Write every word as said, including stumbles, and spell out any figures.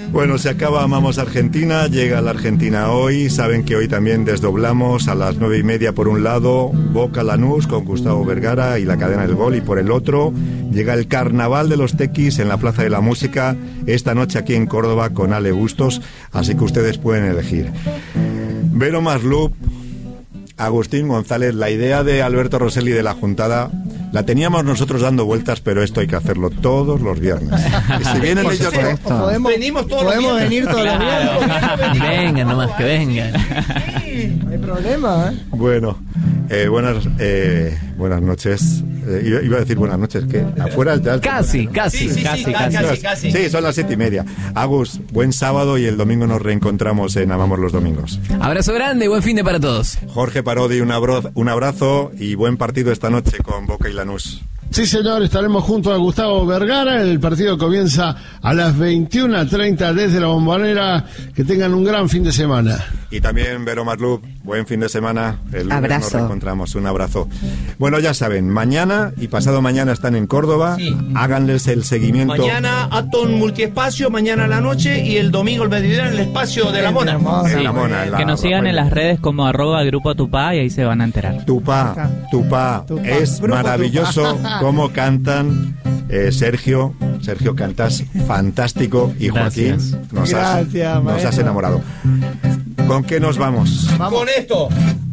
Bueno, se acaba Amamos Argentina, llega la Argentina hoy. Saben que hoy también desdoblamos a las nueve y media por un lado, Boca Lanús con Gustavo Vergara y la cadena del Gol, y por el otro llega el Carnaval de los Tequis en la Plaza de la Música, esta noche aquí en Córdoba con Ale Bustos, así que ustedes pueden elegir. Vero Maslup, Agustín González, la idea de Alberto Rosselli de la Juntada la teníamos nosotros dando vueltas, pero esto hay que hacerlo todos los viernes. Y si vienen Por ellos, supuesto. Podemos, Venimos todos podemos los venir todos Claro. los viernes. Vengan nomás, que vengan. No hay problema, ¿eh? Bueno, eh, buenas eh, buenas noches. Eh, iba, iba a decir buenas noches, que afuera ya... Casi, casi, Sí, sí, sí, casi, casi, casi. casi, casi. Sí, son las siete y media. Agus, buen sábado y el domingo nos reencontramos en Amamos los Domingos. Abrazo grande y buen fin de para todos. Jorge Parodi, un abrazo, un abrazo y buen partido esta noche con Boca y Lanús. Sí, señor, estaremos junto a Gustavo Vergara. El partido comienza a las veintiuna treinta desde la Bombonera. Que tengan un gran fin de semana. Y también, Vero Maslup, buen fin de semana. El lunes Abrazo. nos reencontramos. Un abrazo. Bueno, ya saben, mañana y pasado mañana están en Córdoba. Sí. Háganles el seguimiento. Mañana Atom Multiespacio, mañana a la noche y el domingo el mediodía en el espacio de la Mona. En la Mona, en la- Que nos sigan en las redes como arroba grupo Tupá y ahí se van a enterar. Tupá, Tupá, Tupá. es Grupo maravilloso Tupá. cómo cantan eh, Sergio. Sergio, cantas fantástico y Joaquín, Gracias. nos has, Gracias, nos has maestro. enamorado. ¿Con qué nos vamos? Con esto.